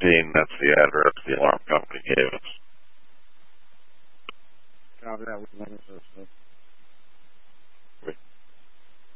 That's the address the alarm company gave us. Copy that. We can look at this.